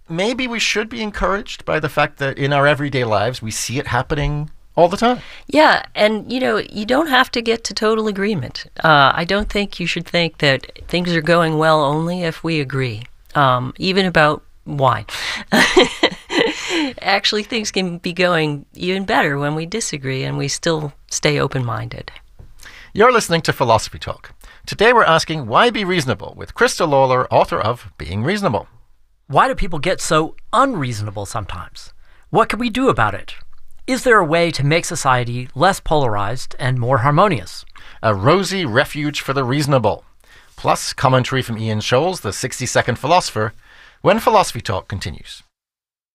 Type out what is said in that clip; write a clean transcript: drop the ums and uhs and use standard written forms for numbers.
maybe we should be encouraged by the fact that in our everyday lives we see it happening all the time. Yeah, and you don't have to get to total agreement. I don't think you should think that things are going well only if we agree, even about wine. Actually, things can be going even better when we disagree and we still stay open-minded. You're listening to Philosophy Talk. Today we're asking why be reasonable with Krista Lawler, author of Being Reasonable. Why do people get so unreasonable sometimes? What can we do about it? Is there a way to make society less polarized and more harmonious? A rosy refuge for the reasonable. Plus commentary from Ian Scholes, the 60-second philosopher, when Philosophy Talk continues.